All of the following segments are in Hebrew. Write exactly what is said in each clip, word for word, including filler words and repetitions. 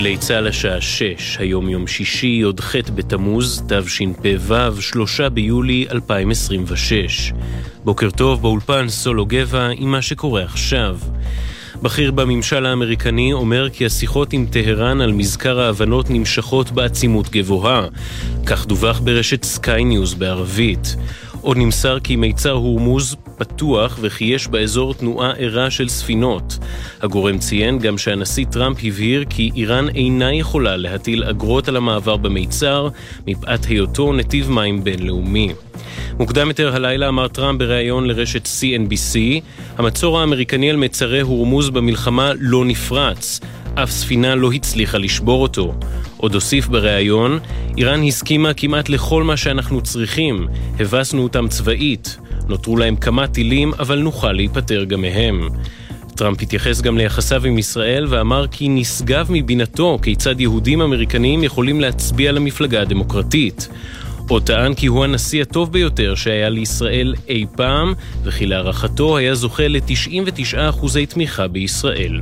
גלי צהל השעה שש, היום יום שישי, י"ח בתמוז, תשפ"ו, שלושה ביולי אלפיים עשרים ושש. בוקר טוב, באולפן סולו גבע עם מה שקורה עכשיו. בכיר בממשל האמריקני אומר כי השיחות עם טהרן על מזכר ההבנות נמשכות בעצימות גבוהה. כך דווח ברשת סקיי ניוז בערבית. עוד נמסר כי מיצר הורמוז פתוח וכי יש באזור תנועה ערה של ספינות. הגורם ציין גם שהנשיא טראמפ הבהיר כי איראן אינה יכולה להטיל אגרות על המעבר במיצר מפאת היותו נתיב מים בינלאומי. מוקדם יותר הלילה אמר טראמפ בריאיון לרשת סי אן בי סי, המצור האמריקני על מצרי הורמוז במלחמה לא נפרץ, אף ספינה לא הצליחה לשבור אותו. עוד הוסיף בריאיון, איראן הסכימה כמעט לכל מה שאנחנו צריכים, הבסנו אותם צבאית, נותרו להם כמה טילים אבל נוכל להיפטר גם מהם. טראמפ התייחס גם ליחסיו עם ישראל ואמר כי נשגב מבינתו כיצד יהודים אמריקניים יכולים להצביע למפלגה הדמוקרטית. עוד טען כי הוא הנשיא הטוב ביותר שהיה לישראל אי פעם, וכי להערכתו היה זוכה ל-תשעים ותשעה אחוזי תמיכה בישראל.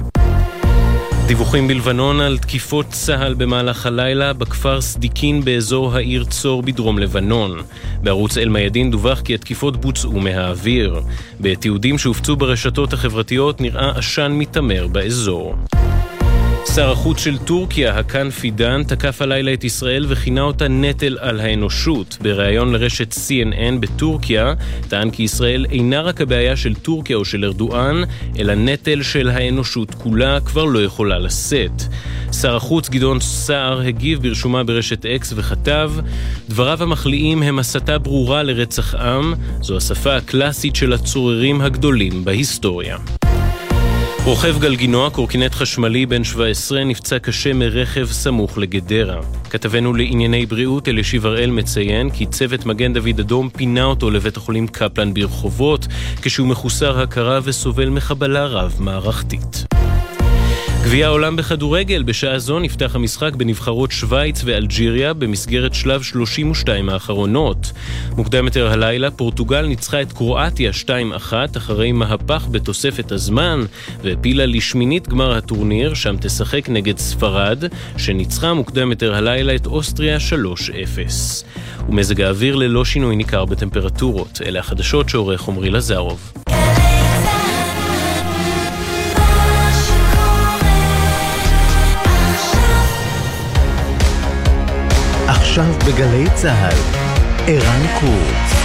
דיווחים בלבנון על תקיפות צהל במהלך הלילה בכפר סדיקין באזור העיר צור בדרום לבנון. בערוץ אל-מיאדין דווח כי התקיפות בוצעו מהאוויר. בתיעודים שהופצו ברשתות החברתיות נראה עשן מתמר באזור. שר החוץ של טורקיה, הקאן פידן, תקף הלילה את ישראל וכינה אותה נטל על האנושות. בריאיון לרשת סי אן אן בטורקיה, טען כי ישראל אינה רק הבעיה של טורקיה או של ארדואן, אלא נטל של האנושות כולה כבר לא יכולה לשאת. שר החוץ גדעון סער הגיב ברשומה ברשת אקס וכתב, דבריו המחליאים הם הסתה ברורה לרצח עם, זו השפה הקלאסית של הצוררים הגדולים בהיסטוריה. רוכב גלגינוע, קורקינט חשמלי בן שבע עשרה, נפצע קשה מרכב סמוך לגדרה. כתבנו לענייני בריאות אלישיב הראל מציין כי צוות מגן דוד אדום פינה אותו לבית החולים קפלן ברחובות, כשהוא מחוסר הכרה וסובל מחבלה רב מערכתית. גביע העולם בכדורגל, בשעה זו נפתח המשחק בנבחרות שוויץ ואלג'יריה במסגרת שלב שלושים ושתיים האחרונות. מוקדם יותר הלילה פורטוגל ניצחה את קרואטיה שתיים אחת אחרי מהפך בתוספת הזמן והפילה לשמינית גמר הטורניר, שם תשחק נגד ספרד שניצחה מוקדם יותר הלילה את אוסטריה שלוש אפס. ומזג האוויר ללא שינוי ניכר בטמפרטורות. אלה החדשות שעורך עמרי לזרוב. עכשיו בגלי צהל, ערן קורץ.